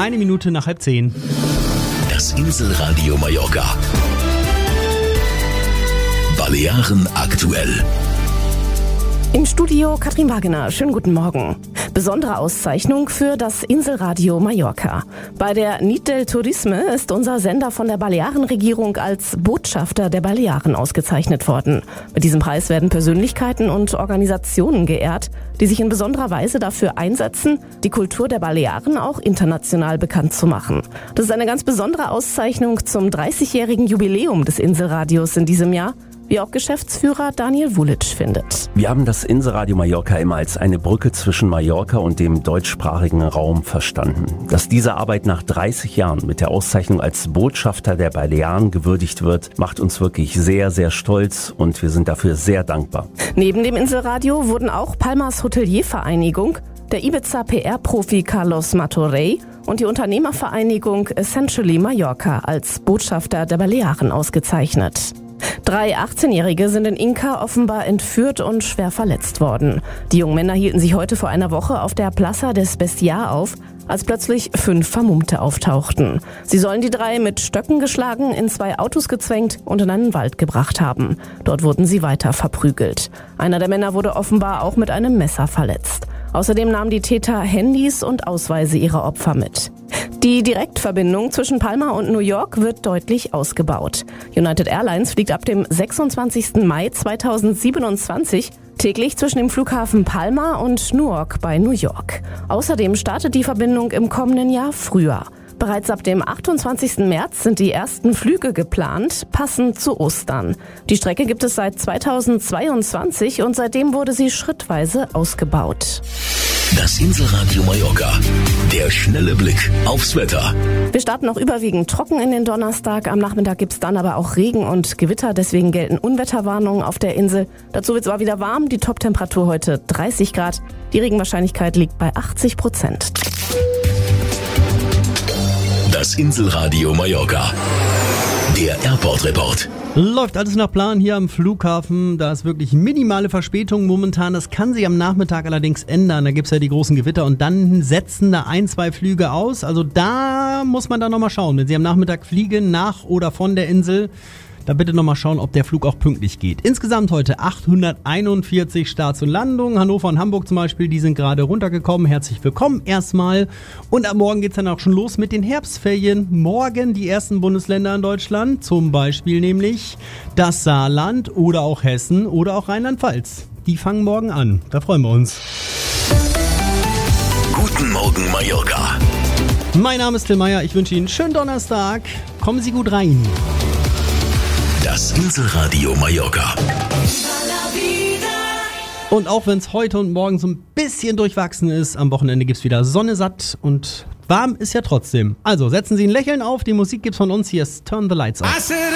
1 Minute nach 9:30. Das Inselradio Mallorca. Balearen aktuell. Im Studio Katrin Wagener. Schönen guten Morgen. Besondere Auszeichnung für das Inselradio Mallorca. Bei der Nit del Turisme ist unser Sender von der Balearenregierung als Botschafter der Balearen ausgezeichnet worden. Mit diesem Preis werden Persönlichkeiten und Organisationen geehrt, die sich in besonderer Weise dafür einsetzen, die Kultur der Balearen auch international bekannt zu machen. Das ist eine ganz besondere Auszeichnung zum 30-jährigen Jubiläum des Inselradios in diesem Jahr, wie auch Geschäftsführer Daniel Vulic findet. Wir haben das Inselradio Mallorca immer als eine Brücke zwischen Mallorca und dem deutschsprachigen Raum verstanden. Dass diese Arbeit nach 30 Jahren mit der Auszeichnung als Botschafter der Balearen gewürdigt wird, macht uns wirklich sehr, sehr stolz und wir sind dafür sehr dankbar. Neben dem Inselradio wurden auch Palmas Hoteliervereinigung, der Ibiza-PR-Profi Carlos Martorell und die Unternehmervereinigung Essentially Mallorca als Botschafter der Balearen ausgezeichnet. 3 18-Jährige sind in Inca offenbar entführt und schwer verletzt worden. Die jungen Männer hielten sich heute vor einer Woche auf der Plaza des Bestiar auf, als plötzlich 5 Vermummte auftauchten. Sie sollen die 3 mit Stöcken geschlagen, in 2 Autos gezwängt und in einen Wald gebracht haben. Dort wurden sie weiter verprügelt. Einer der Männer wurde offenbar auch mit einem Messer verletzt. Außerdem nahmen die Täter Handys und Ausweise ihrer Opfer mit. Die Direktverbindung zwischen Palma und New York wird deutlich ausgebaut. United Airlines fliegt ab dem 26. Mai 2027 täglich zwischen dem Flughafen Palma und Newark bei New York. Außerdem startet die Verbindung im kommenden Jahr früher. Bereits ab dem 28. März sind die ersten Flüge geplant, passend zu Ostern. Die Strecke gibt es seit 2022 und seitdem wurde sie schrittweise ausgebaut. Das Inselradio Mallorca. Der schnelle Blick aufs Wetter. Wir starten noch überwiegend trocken in den Donnerstag. Am Nachmittag gibt's dann aber auch Regen und Gewitter. Deswegen gelten Unwetterwarnungen auf der Insel. Dazu wird's aber wieder warm. Die Toptemperatur heute 30 Grad. Die Regenwahrscheinlichkeit liegt bei 80%. Das Inselradio Mallorca. Der Airport Report. Läuft alles nach Plan hier am Flughafen. Da ist wirklich minimale Verspätung momentan. Das kann sich am Nachmittag allerdings ändern. Da gibt's ja die großen Gewitter und dann setzen da 1, 2 Flüge aus. Also da muss man dann nochmal schauen. Wenn Sie am Nachmittag fliegen, nach oder von der Insel, da bitte nochmal schauen, ob der Flug auch pünktlich geht. Insgesamt heute 841 Starts und Landungen. Hannover und Hamburg zum Beispiel, die sind gerade runtergekommen. Herzlich willkommen erstmal. Und ab morgen geht's dann auch schon los mit den Herbstferien. Morgen die ersten Bundesländer in Deutschland, zum Beispiel nämlich das Saarland oder auch Hessen oder auch Rheinland-Pfalz. Die fangen morgen an. Da freuen wir uns. Guten Morgen Mallorca. Mein Name ist Till Meier. Ich wünsche Ihnen einen schönen Donnerstag. Kommen Sie gut rein. Das Inselradio Mallorca. Und auch wenn es heute und morgen so ein bisschen durchwachsen ist, am Wochenende gibt's wieder Sonne satt und warm ist ja trotzdem. Also setzen Sie ein Lächeln auf, die Musik gibt's von uns, hier ist Turn the Lights Off.